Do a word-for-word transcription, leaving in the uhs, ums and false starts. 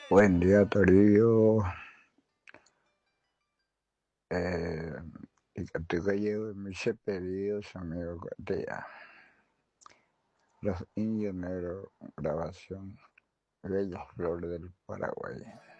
Buen día, Torillo. Eh, y katika leo imeshapelidos amigo Cotea. Los Indios Negros, grabación, Bellas Flores del Paraguay.